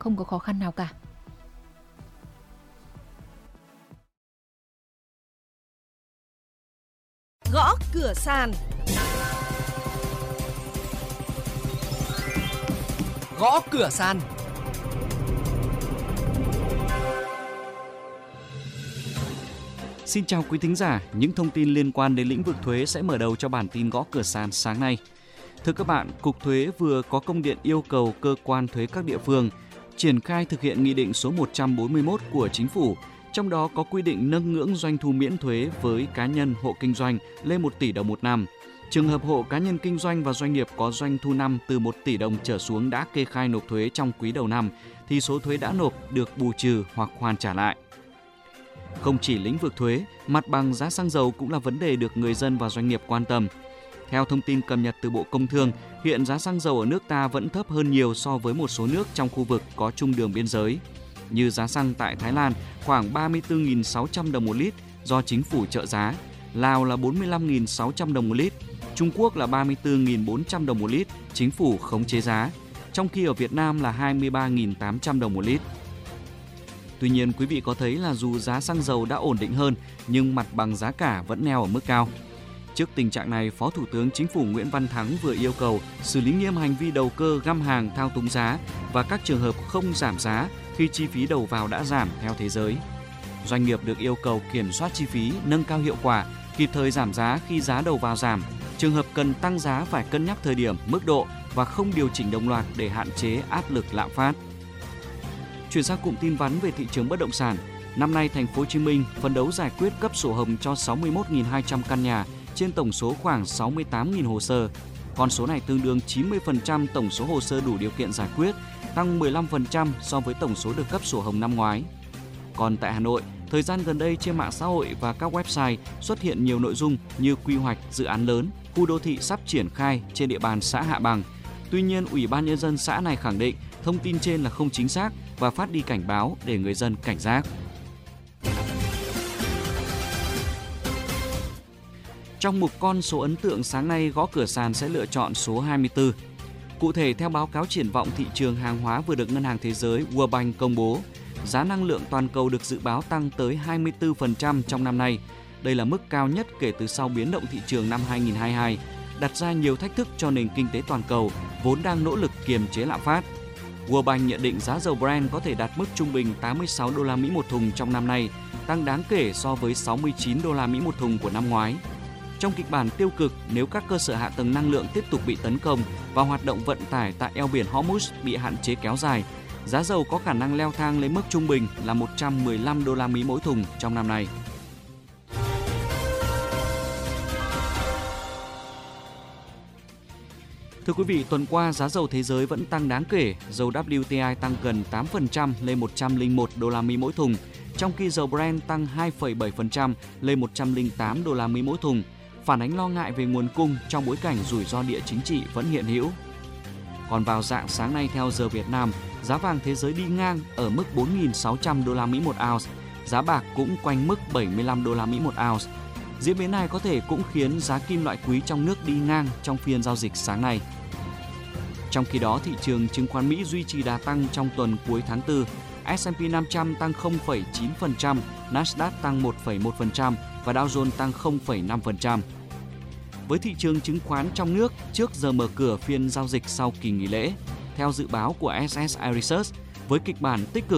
không có khó khăn nào cả. Gõ cửa sàn. Gõ cửa sàn. Xin chào quý thính giả, những thông tin liên quan đến lĩnh vực thuế sẽ mở đầu cho bản tin Gõ cửa sàn sáng nay. Thưa các bạn, Cục Thuế vừa có công điện yêu cầu cơ quan thuế các địa phương triển khai thực hiện Nghị định số 141 của Chính phủ, trong đó có quy định nâng ngưỡng doanh thu miễn thuế với cá nhân hộ kinh doanh lên 1 tỷ đồng một năm. Trường hợp hộ cá nhân kinh doanh và doanh nghiệp có doanh thu năm từ 1 tỷ đồng trở xuống đã kê khai nộp thuế trong quý đầu năm, thì số thuế đã nộp được bù trừ hoặc hoàn trả lại. Không chỉ lĩnh vực thuế, mặt bằng giá xăng dầu cũng là vấn đề được người dân và doanh nghiệp quan tâm. Theo thông tin cập nhật từ Bộ Công Thương, hiện giá xăng dầu ở nước ta vẫn thấp hơn nhiều so với một số nước trong khu vực có chung đường biên giới. Như giá xăng tại Thái Lan khoảng 34.600 đồng một lít do chính phủ trợ giá, Lào là 45.600 đồng một lít, Trung Quốc là 34.400 đồng một lít, chính phủ khống chế giá, trong khi ở Việt Nam là 23.800 đồng một lít. Tuy nhiên, quý vị có thấy là dù giá xăng dầu đã ổn định hơn, nhưng mặt bằng giá cả vẫn neo ở mức cao. Trước tình trạng này, Phó Thủ tướng Chính phủ Nguyễn Văn Thắng vừa yêu cầu xử lý nghiêm hành vi đầu cơ găm hàng thao túng giá và các trường hợp không giảm giá khi chi phí đầu vào đã giảm theo thế giới. Doanh nghiệp được yêu cầu kiểm soát chi phí, nâng cao hiệu quả, kịp thời giảm giá khi giá đầu vào giảm. Trường hợp cần tăng giá phải cân nhắc thời điểm, mức độ và không điều chỉnh đồng loạt để hạn chế áp lực lạm phát. Chuyển sang cụm tin vắn về thị trường bất động sản. Năm nay, Thành phố Hồ Chí Minh phấn đấu giải quyết cấp sổ hồng cho 61.200 căn nhà trên tổng số khoảng 68.000 hồ sơ. Con số này tương đương 90% tổng số hồ sơ đủ điều kiện giải quyết, tăng 15% so với tổng số được cấp sổ hồng năm ngoái. Còn tại Hà Nội, thời gian gần đây trên mạng xã hội và các website xuất hiện nhiều nội dung như quy hoạch dự án lớn, khu đô thị sắp triển khai trên địa bàn xã Hạ Bằng. Tuy nhiên, Ủy ban Nhân dân xã này khẳng định thông tin trên là không chính xác và phát đi cảnh báo để người dân cảnh giác. Trong mục con số ấn tượng sáng nay, Gõ cửa sàn sẽ lựa chọn số 24. Cụ thể, theo báo cáo triển vọng thị trường hàng hóa vừa được Ngân hàng Thế giới World Bank công bố, giá năng lượng toàn cầu được dự báo tăng tới 24% trong năm nay. Đây là mức cao nhất kể từ sau biến động thị trường năm 2022, đặt ra nhiều thách thức cho nền kinh tế toàn cầu, vốn đang nỗ lực kiềm chế lạm phát. World Bank nhận định giá dầu Brent có thể đạt mức trung bình 86 đô la Mỹ một thùng trong năm nay, tăng đáng kể so với 69 đô la Mỹ một thùng của năm ngoái. Trong kịch bản tiêu cực, nếu các cơ sở hạ tầng năng lượng tiếp tục bị tấn công và hoạt động vận tải tại eo biển Hormuz bị hạn chế kéo dài, giá dầu có khả năng leo thang lên mức trung bình là 115 đô la Mỹ mỗi thùng trong năm nay. Thưa quý vị, tuần qua giá dầu thế giới vẫn tăng đáng kể, dầu WTI tăng gần 8% lên 101 đô la Mỹ mỗi thùng, trong khi dầu Brent tăng 2,7% lên 108 đô la Mỹ mỗi thùng, phản ánh lo ngại về nguồn cung trong bối cảnh rủi ro địa chính trị vẫn hiện hữu. Còn vào rạng sáng nay theo giờ Việt Nam, giá vàng thế giới đi ngang ở mức 4.600 đô la Mỹ một ounce, giá bạc cũng quanh mức 75 đô la Mỹ một ounce. Diễn biến này có thể cũng khiến giá kim loại quý trong nước đi ngang trong phiên giao dịch sáng nay. Trong khi đó, thị trường chứng khoán Mỹ duy trì đà tăng trong tuần cuối tháng 4. S&P 500 tăng 0,9%, Nasdaq tăng 1,1% và Dow Jones tăng 0,5%. Với thị trường chứng khoán trong nước trước giờ mở cửa phiên giao dịch sau kỳ nghỉ lễ, theo dự báo của SSI Research, với kịch bản tích cực